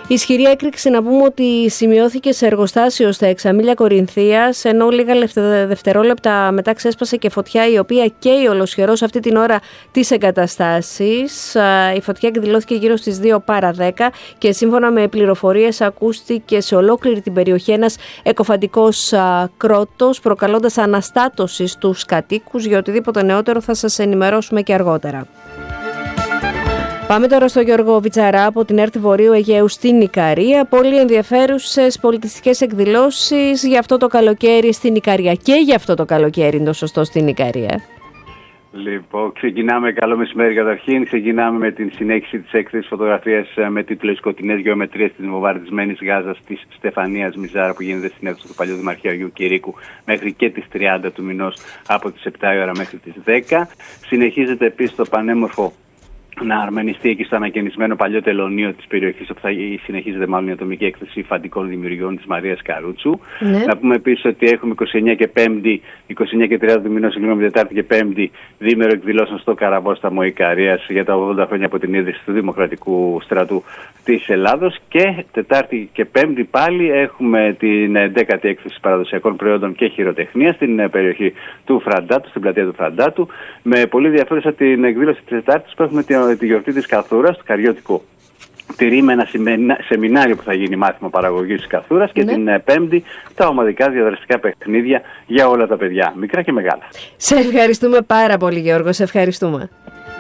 Ισχυρή έκρηξη να πούμε ότι σημειώθηκε σε εργοστάσιο στα Εξαμήλια Κορινθίας, ενώ λίγα δευτερόλεπτα μετά ξέσπασε και φωτιά η οποία καίει ολοσχερός αυτή την ώρα τις εγκαταστάσεις. Η φωτιά εκδηλώθηκε γύρω στις 2 παρά 10 και σύμφωνα με πληροφορίες ακούστηκε σε ολόκληρη την περιοχή ένας εκοφαντικός κρότος, προκαλώντας αναστάτωση στους κατοίκους. Για οτιδήποτε νεότερο θα σας ενημερώσουμε και αργότερα. Πάμε τώρα στο Γιώργο Βιτσαρά από την ΕΡΤ Βορείου Αιγαίου στην Ικαρία. Πολύ ενδιαφέρουσες πολιτιστικές εκδηλώσεις για αυτό το καλοκαίρι στην Ικαρία. Και για αυτό το καλοκαίρι είναι το σωστό στην Ικαρία. Λοιπόν, ξεκινάμε, καλό μεσημέρι καταρχήν. Ξεκινάμε με την συνέχιση της έκθεσης φωτογραφίας με τίτλο «Οι σκοτεινές γεωμετρίες της βομβαρδισμένης Γάζας» της Στεφανίας Μιζάρα, που γίνεται στην αίθουσα του παλιού Δημαρχείου Αγίου Κηρύκου μέχρι και τις 30 του μηνός από τις 7 η ώρα μέχρι τις 10. Συνεχίζεται επίσης το πανέμορφο να αρμενιστεί εκεί στο ανακαινισμένο παλιό τελωνείο της περιοχής, όπου θα συνεχίζεται μάλλον η ατομική έκθεση φαντικών δημιουργιών της Μαρίας Καρούτσου. Ναι. Να πούμε επίσης ότι έχουμε 29 και 30 του μηνός, Τετάρτη και Πέμπτη, διήμερο εκδηλώσεων στο Καραβόσταμο Ικαρίας για τα 80 χρόνια από την ίδρυση του Δημοκρατικού Στρατού της Ελλάδος. Και Τετάρτη και Πέμπτη πάλι έχουμε την 10η έκθεση παραδοσιακών προϊόντων και χειροτεχνίας στην περιοχή του Φραντάτου, στην πλατεία του Φραντάτου. Με πολύ ενδιαφέρουσα την εκδήλωση της Τετάρτης που έχουμε τη γιορτή της Καθούρας, του Καριώτικου τυρί, με ένα σεμινάριο που θα γίνει μάθημα παραγωγής της Καθούρας, και την Πέμπτη τα ομαδικά διαδραστικά παιχνίδια για όλα τα παιδιά, μικρά και μεγάλα. Σε ευχαριστούμε πάρα πολύ, Γιώργο, σε ευχαριστούμε.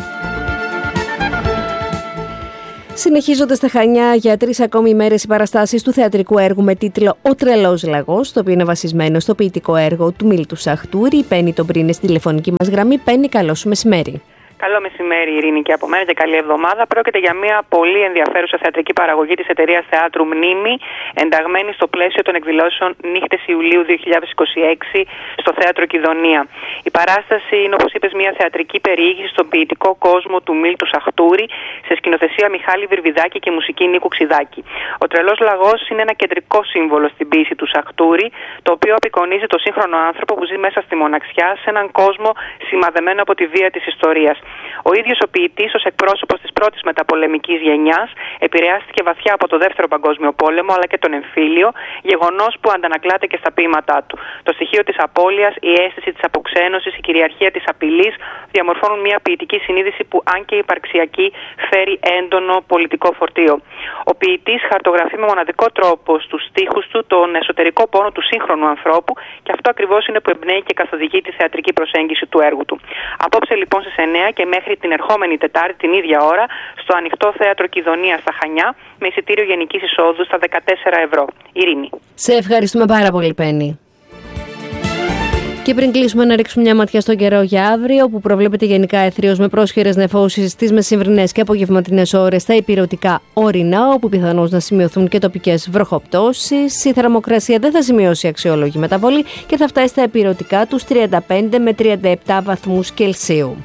Συνεχίζονται στα Χανιά για 3 ακόμη ημέρες οι παραστάσεις του θεατρικού έργου με τίτλο «Ο Τρελός Λαγός», το οποίο είναι βασισμένο στο ποιητικό έργο του Μίλτου Σαχτούρη. Η Πέννη τον πριν στη τηλεφωνική μας γραμμή. Πέννη, καλό σου μεσημέρι. Καλό μεσημέρι, Ειρήνη, και από μένα και καλή εβδομάδα. Πρόκειται για μια πολύ ενδιαφέρουσα θεατρική παραγωγή της εταιρείας Θεάτρου Μνήμη, ενταγμένη στο πλαίσιο των εκδηλώσεων Νύχτες Ιουλίου 2026 στο Θέατρο Κιδωνία. Η παράσταση είναι, όπως είπες, μια θεατρική περιήγηση στον ποιητικό κόσμο του Μίλτου Σαχτούρη, σε σκηνοθεσία Μιχάλη Βυρβιδάκη και μουσική Νίκου Ξιδάκη. Ο Τρελός Λαγός είναι ένα κεντρικό σύμβολο στην ποίηση του Σαχτούρη, το οποίο απεικονίζει το σύγχρονο άνθρωπο που ζει μέσα στη μοναξιά, σε έναν κόσμο σημαδεμένο από τη βία της ιστορίας. Ο ίδιος ο ποιητής, ως εκπρόσωπος της πρώτης μεταπολεμικής γενιάς, επηρεάστηκε βαθιά από το Δεύτερο Παγκόσμιο Πόλεμο αλλά και τον εμφύλιο, γεγονός που αντανακλάται και στα ποίηματά του. Το στοιχείο της απώλειας, η αίσθηση της αποξένωσης, η κυριαρχία της απειλής διαμορφώνουν μια ποιητική συνείδηση που, αν και υπαρξιακή, φέρει έντονο πολιτικό φορτίο. Ο ποιητής χαρτογραφεί με μοναδικό τρόπο στους στίχους του τον εσωτερικό πόνο του σύγχρονου ανθρώπου, και αυτό ακριβώς είναι που εμπνέει και καθοδηγεί τη θεατρική προσέγγιση του έργου του. Απόψε λοιπόν στις 9 και μέχρι την ερχόμενη Τετάρτη την ίδια ώρα στο Ανοιχτό Θέατρο Κιδωνία στα Χανιά, με εισιτήριο γενικής εισόδου στα 14 ευρώ. Ειρήνη. Σε ευχαριστούμε πάρα πολύ, Πέννη. Και πριν κλείσουμε, να ρίξουμε μια ματιά στον καιρό για αύριο, που προβλέπεται γενικά αιθρίως με πρόσχερες νεφώσεις στις μεσημβρινές και απογευματινές ώρες στα ηπειρωτικά ορεινά, όπου πιθανώς να σημειωθούν και τοπικές βροχοπτώσεις. Η θερμοκρασία δεν θα σημειώσει αξιόλογη μεταβολή και θα φτάσει στα ηπειρωτικά τους 35 με 37 βαθμούς Κελσίου.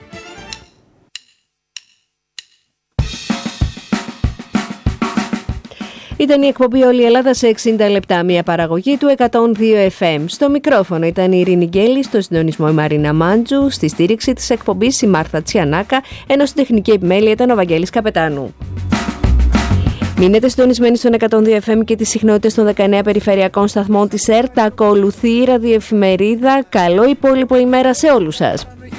Ήταν η εκπομπή «Όλη η Ελλάδα σε 60 λεπτά», μια παραγωγή του 102 FM. Στο μικρόφωνο ήταν η Ειρήνη Γκέλη, στο συντονισμό η Μαρίνα Μάντζου, στη στήριξη της εκπομπής η Μάρθα Τσιανάκα, ενώ στην τεχνική επιμέλεια ήταν ο Βαγγέλης Καπετάνου. Μείνετε συντονισμένοι στον 102 FM και τις συχνότητες των 19 περιφερειακών σταθμών της ΕΡΤ. Ακολουθεί η ραδιοεφημερίδα. Καλό υπόλοιπο ημέρα σε όλους σας.